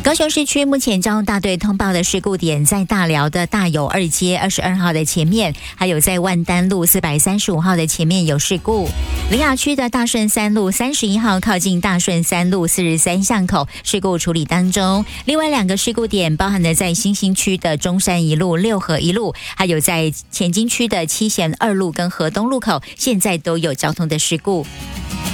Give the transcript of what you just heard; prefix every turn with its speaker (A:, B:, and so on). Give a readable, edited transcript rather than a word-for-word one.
A: 高雄市区目前交通大队通报的事故点在大寮的大有二街22号的前面，还有在万丹路435号的前面有事故。苓雅区的大顺三路31号靠近大顺三路43巷口事故处理当中。另外2个事故点包含了在新兴区的中山一路、六合一路，还有在前金区的七贤2路跟河东路口，现在都有交通的事故。